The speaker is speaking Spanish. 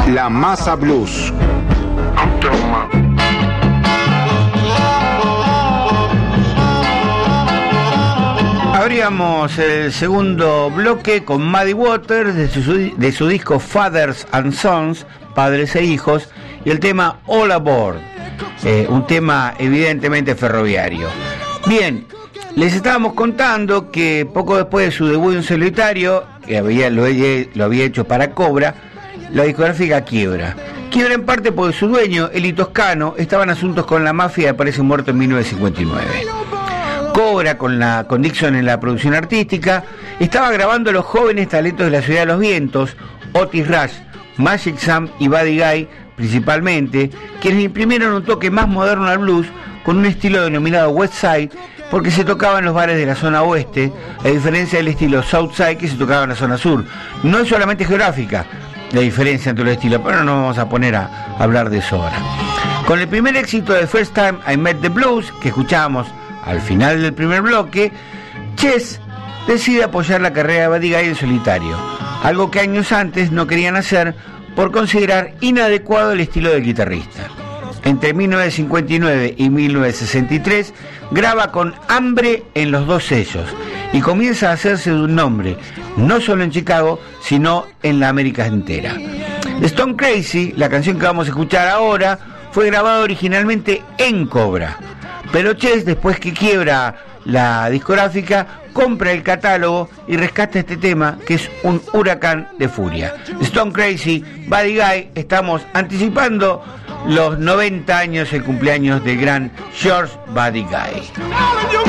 La Masa Blues. Abríamos el segundo bloque con Muddy Waters de su disco Fathers and Sons, Padres e Hijos, y el tema All Aboard, un tema evidentemente ferroviario. Bien, les estábamos contando que poco después de su debut en solitario, que lo había hecho para Cobra, la discográfica quiebra. Quiebra en parte porque su dueño, Eli Toscano, estaba en asuntos con la mafia y aparece muerto en 1959. Cobra, con Dixon en la producción artística, estaba grabando a los jóvenes talentos de la Ciudad de los Vientos, Otis Rush, Magic Sam y Buddy Guy principalmente, quienes imprimieron un toque más moderno al blues con un estilo denominado West Side, porque se tocaba en los bares de la zona oeste, a diferencia del estilo South Side que se tocaba en la zona sur. No es solamente geográfica la diferencia entre los estilos, pero no nos vamos a poner a hablar de eso ahora. Con el primer éxito de First Time I Met the Blues, que escuchábamos al final del primer bloque, Chess decide apoyar la carrera de Buddy Guy en solitario, algo que años antes no querían hacer por considerar inadecuado el estilo del guitarrista. Entre 1959 y 1963 graba con Hambre en los dos sellos y comienza a hacerse de un nombre, no solo en Chicago, sino en la América entera. Stone Crazy, la canción que vamos a escuchar ahora, fue grabada originalmente en Cobra, pero Chess, después que quiebra la discográfica, compra el catálogo y rescata este tema, que es un huracán de furia. Stone Crazy, Buddy Guy. Estamos anticipando los 90 años, el cumpleaños del gran George Buddy Guy.